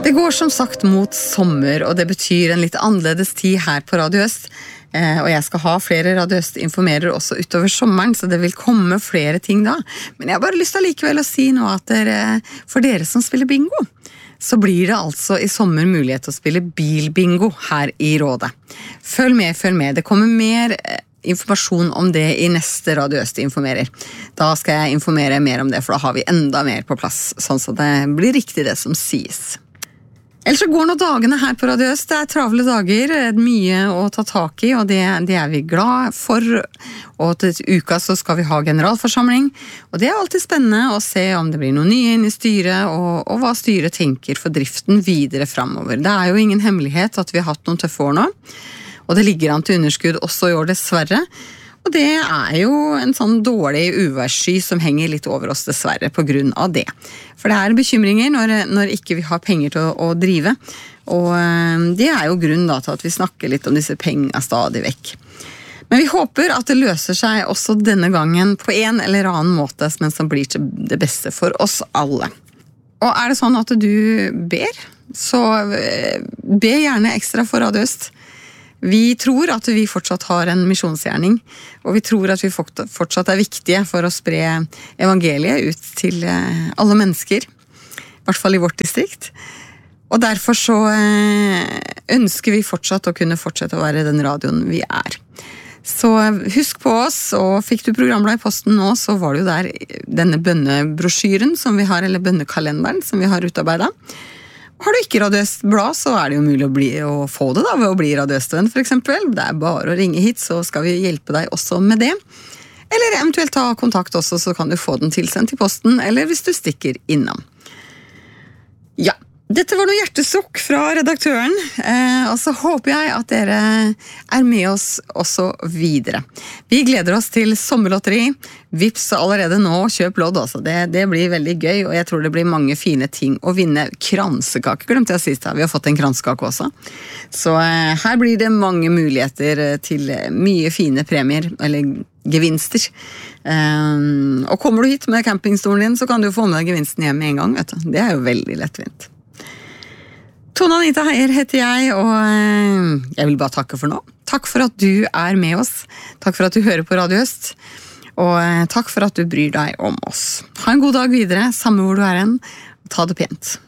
Det går som sagt mot sommer, og det betyr en litt annerledes tid her på Radio Øst. Og jeg skal ha flere Radio Øst informerer også utover sommeren, så det vil komme flere ting da. Men jeg har bare lyst til likevel å si nå at for dere som spiller bingo, så blir det altså i sommer mulighet til å spille bilbingo her i Rådet. Følg med. Det kommer mer informasjon om det i neste Radio Øst informerer. Da skal jeg informere mer om det, for da har vi enda mer på plass, sånn så det blir riktig det som sies. Ellers så går nå dagene her på Radio Øst. Det travle dager, mye å ta tak i, og det vi glad for. Og til uka så skal vi ha generalforsamling, og det alltid spennende å se om det blir noe nye inn i styret, og hva styret tenker for driften videre fremover. Det jo ingen hemmelighet at vi har hatt noen tøffe år nå, og det ligger an til underskudd også i år dessverre. Og det jo en sånn dårlig uværssky som henger litt over oss dessverre på grunn av det. For det bekymringer når ikke vi har penger til å drive, og det jo grunn da til at vi snakker litt om disse pengene stadig vekk. Men vi håper at det løser seg også denne gangen på en eller annen måte, men som blir til det beste for oss alle. Og det sånn at du ber, så be gjerne ekstra for Radio Øst. Vi tror at vi fortsatt har en misjonsgjerning, og vi tror at vi fortsatt viktige for å spre evangeliet ut til alle mennesker, i hvert fall i vårt distrikt. Og derfor så ønsker vi fortsatt å kunne fortsette å være den radioen vi Så husk på oss, og fikk du programblad i posten nå, så var det jo der denne bønnebrosjyren som vi har, eller bønnekalenderen som vi har utarbeidet. Har du ikke Radio Øst-blad, så det jo mulig å få det da, ved å bli Radio Øst-venn for eksempel. Det bare å ringe hit, så skal vi hjelpe deg også med det. Eller eventuelt ta kontakt også, så kan du få den tilsendt i posten, eller hvis du stikker innom. Ja, dette var noe hjertesukk fra redaktøren, og så håper jeg at dere med oss også videre. Vi gleder oss til sommerlotteri. Vips allerede nå, kjøp lodd altså. Det blir veldig gøy, og jeg tror det blir mange fine ting å vinne. Kransekake, glemte jeg sist. Vi har fått en kransekake også. Så her blir det mange muligheter til mye fine premier, eller gevinster. Og kommer du hit med campingstolen din, så kan du få med deg gevinsten hjem med en gang, vet du. Det jo veldig lettvint. Tone Anita Heier heter jeg, og jeg vil bare takke for nå. Takk for at du med oss. Takk for at du hører på Radio Øst. Og takk for at du bryr deg om oss. Ha en god dag videre, samme hvor du hen. Ta det pent.